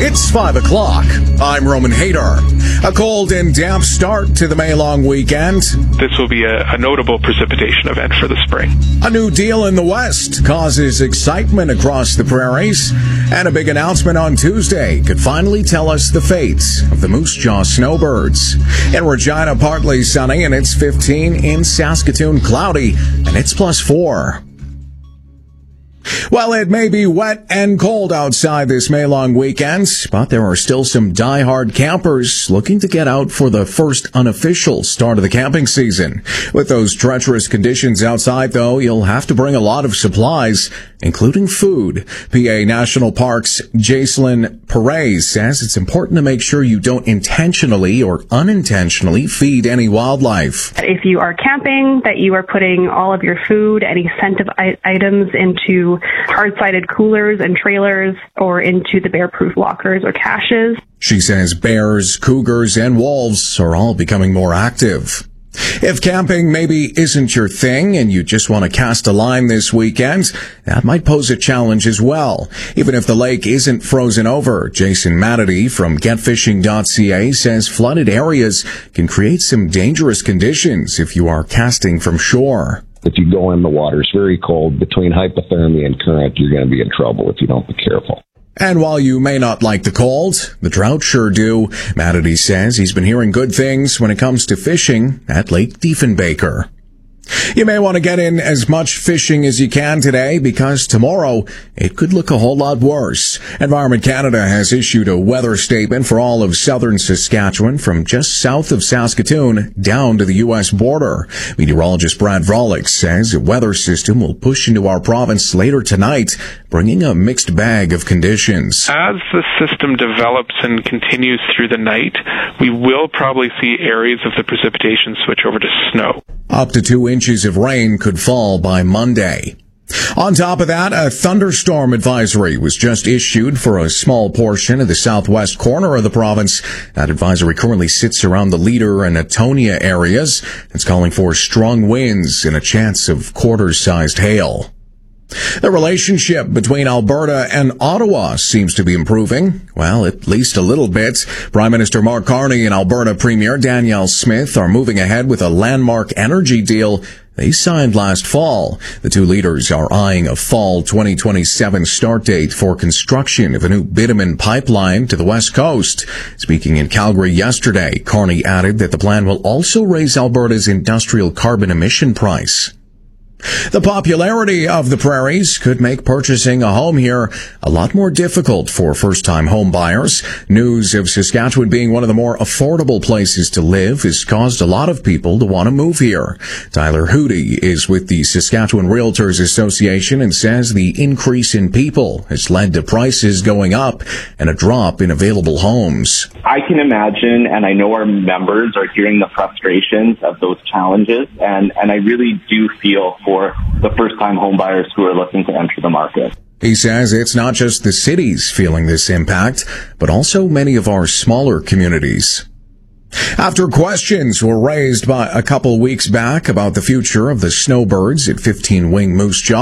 It's 5 o'clock. I'm Roman Hader. A cold and damp start to the May long weekend. This will be a notable precipitation event for the spring. A new deal in the West causes excitement across the prairies. And a big announcement on Tuesday could finally tell us the fate of the Moose Jaw snowbirds. In Regina, partly sunny, and it's 15. In Saskatoon, cloudy, and it's +4. Well, it may be wet and cold outside this May-long weekend, but there are still some die-hard campers looking to get out for the first unofficial start of the camping season. With those treacherous conditions outside, though, you'll have to bring a lot of supplies, including food. PA National Parks' Jacelyn Perez says it's important to make sure you don't intentionally or unintentionally feed any wildlife. If you are camping, that you are putting all of your food, any scented items into hard-sided coolers and trailers or into the bear-proof lockers or caches. She says bears, cougars, and wolves are all becoming more active. If camping maybe isn't your thing and you just want to cast a line this weekend, that might pose a challenge as well. Even if the lake isn't frozen over, Jason Matity from getfishing.ca says flooded areas can create some dangerous conditions if you are casting from shore. If you go in, the water's very cold. Between hypothermia and current, you're going to be in trouble if you don't be careful. And while you may not like the cold, the trout sure do. Matity says he's been hearing good things when it comes to fishing at Lake Diefenbaker. You may want to get in as much fishing as you can today because tomorrow it could look a whole lot worse. Environment Canada has issued a weather statement for all of southern Saskatchewan from just south of Saskatoon down to the U.S. border. Meteorologist Brad Vrolik says a weather system will push into our province later tonight, bringing a mixed bag of conditions. As the system develops and continues through the night, we will probably see areas of the precipitation switch over to snow. Up to 2 inches of rain could fall by Monday. On top of that, a thunderstorm advisory was just issued for a small portion of the southwest corner of the province. That advisory currently sits around the Leader and Atonia areas. It's calling for strong winds and a chance of quarter-sized hail. The relationship between Alberta and Ottawa seems to be improving. Well, at least a little bit. Prime Minister Mark Carney and Alberta Premier Danielle Smith are moving ahead with a landmark energy deal they signed last fall. The two leaders are eyeing a fall 2027 start date for construction of a new bitumen pipeline to the west coast. Speaking in Calgary yesterday, Carney added that the plan will also raise Alberta's industrial carbon emission price. The popularity of the prairies could make purchasing a home here a lot more difficult for first-time home buyers. News of Saskatchewan being one of the more affordable places to live has caused a lot of people to want to move here. Tyler Hootie is with the Saskatchewan Realtors Association and says the increase in people has led to prices going up and a drop in available homes. I can imagine, and I know our members are hearing the frustrations of those challenges, and I really do feel for the first-time home buyers who are looking to enter the market. He says it's not just the cities feeling this impact, but also many of our smaller communities. After questions were raised by a couple weeks back about the future of the snowbirds at 15 Wing Moose Jaw,